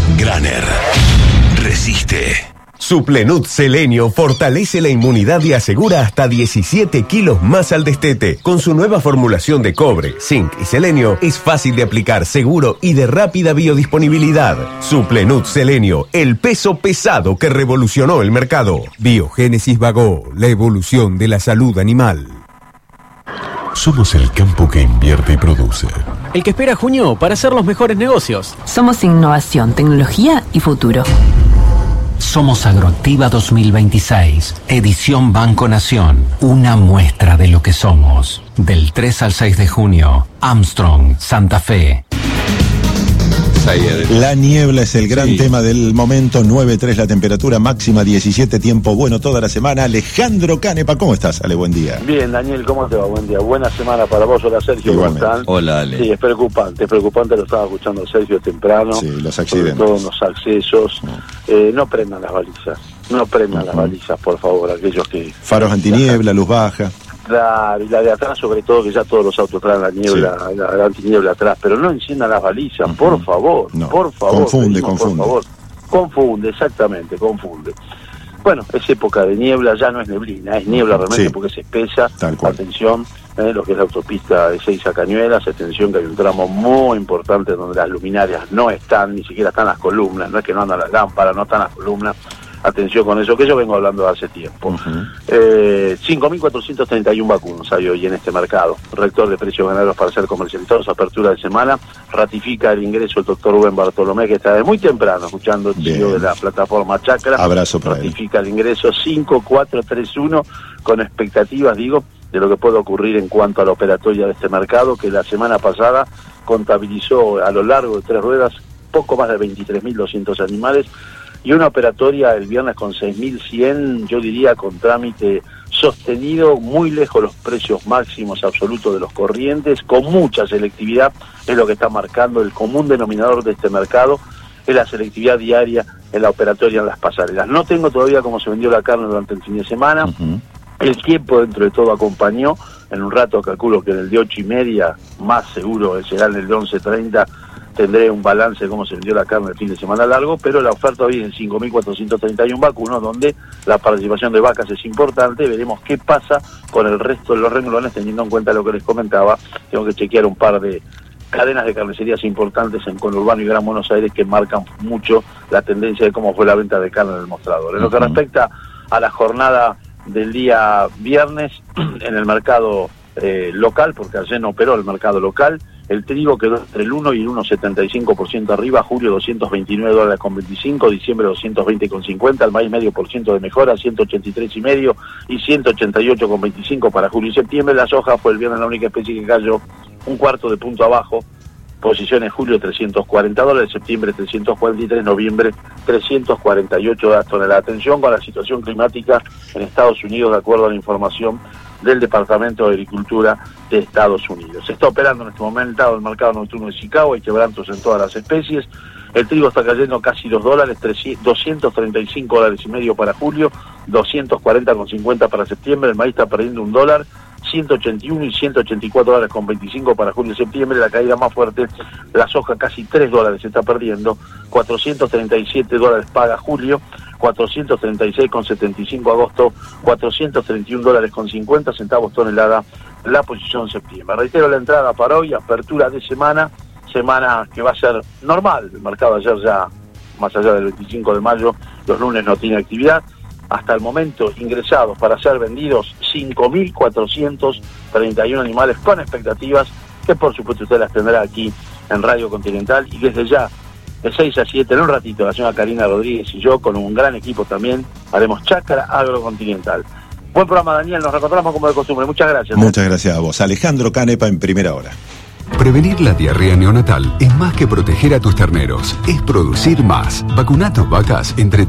Graner. Resiste. Suplenut Selenio fortalece la inmunidad y asegura hasta 17 kilos más al destete. Con su nueva formulación de cobre, zinc y selenio, es fácil de aplicar, seguro y de rápida biodisponibilidad. Suplenut Selenio, el peso pesado que revolucionó el mercado. Biogénesis Bagó, la evolución de la salud animal. Somos el campo que invierte y produce. El que espera junio para hacer los mejores negocios. Somos innovación, tecnología y futuro. Somos Agroactiva 2026, edición Banco Nación, una muestra de lo que somos. Del 3 al 6 de junio, Armstrong, Santa Fe. La niebla es el gran tema del momento. 9.3 la temperatura máxima, 17 tiempo bueno toda la semana. Alejandro Canepa, ¿cómo estás? Ale, buen día. Bien, Daniel, ¿cómo te va? Buen día. Buena semana para vos. Hola, Sergio. Igualmente. ¿Cómo están? Hola, Ale. Sí, es preocupante. Lo estaba escuchando Sergio temprano. Sí, los accidentes. Sobre todo los accesos. No prendan las balizas. No prendan las balizas, por favor, aquellos que... Faros antiniebla, luz baja. Claro, y la de atrás sobre todo, que ya todos los autos traen la niebla, la antiniebla atrás, pero no enciendan las balizas, por favor, no. Por favor. Confunde. Por favor. Confunde, exactamente, confunde. Bueno, es época de niebla, ya no es neblina, es niebla realmente porque se espesa. Atención, lo que es la autopista de 6 a Cañuelas, atención que hay un tramo muy importante donde las luminarias no están, ni siquiera están las columnas, no es que no andan las lámparas, no están las columnas. Atención con eso, que yo vengo hablando hace tiempo. 5.431 vacunos hay hoy en este mercado. Rector de precios ganaderos para ser comercializados, apertura de semana, ratifica el ingreso el doctor Rubén Bartolomé, que está de muy temprano escuchando el CEO de la plataforma Chacra. Abrazo para ratifica el ingreso 5.431 con expectativas, de lo que puede ocurrir en cuanto a la operatoria de este mercado, que la semana pasada contabilizó a lo largo de 3 ruedas poco más de 23.200 animales, y una operatoria el viernes con 6.100, yo diría con trámite sostenido, muy lejos los precios máximos absolutos de los corrientes, con mucha selectividad, es lo que está marcando el común denominador de este mercado, es la selectividad diaria en la operatoria en las pasarelas. No tengo todavía cómo se vendió la carne durante el fin de semana, el tiempo dentro de todo acompañó, en un rato calculo que en el de 8:30, más seguro será en el de 11:30, tendré un balance de cómo se vendió la carne el fin de semana largo, pero la oferta hoy es en 5.431 vacunos, donde la participación de vacas es importante. Veremos qué pasa con el resto de los renglones, teniendo en cuenta lo que les comentaba. Tengo que chequear un par de cadenas de carnicerías importantes en conurbano y Gran Buenos Aires que marcan mucho la tendencia de cómo fue la venta de carne en el mostrador. En lo que respecta a la jornada del día viernes en el mercado local, porque ayer no operó el mercado local, el trigo quedó entre el 1 y el 1,75% arriba, julio $229.25, diciembre $220.50, el maíz medio por ciento de mejora, 183,5 y 188,25 para julio y septiembre. La soja fue el viernes la única especie que cayó un cuarto de punto abajo, posiciones julio $340, septiembre 343, noviembre 348 toneladas. Atención con la situación climática en Estados Unidos, de acuerdo a la información del Departamento de Agricultura de Estados Unidos. Se está operando en este momento el mercado nocturno de Chicago, hay quebrantos en todas las especies. El trigo está cayendo casi $2, $235.5 para julio, 240,50 para septiembre. El maíz está perdiendo $1, 181 y $184.25 para julio y septiembre. La caída más fuerte, la soja casi $3 se está perdiendo, $437 paga julio, 436,75 agosto, $431.50 tonelada la posición septiembre. Reitero la entrada para hoy, apertura de semana que va a ser normal. El mercado ayer ya, más allá del 25 de mayo, los lunes no tiene actividad. Hasta el momento ingresados para ser vendidos 5.431 animales con expectativas que por supuesto usted las tendrá aquí en Radio Continental, y desde ya de 6 a 7 en un ratito la señora Karina Rodríguez y yo con un gran equipo también haremos Chacra Agrocontinental. Buen programa, Daniel, nos reencontramos como de costumbre. Muchas gracias. Muchas gracias a vos. Alejandro Canepa en Primera Hora. Prevenir la diarrea neonatal es más que proteger a tus terneros, es producir más. Vacuna a tus vacas entre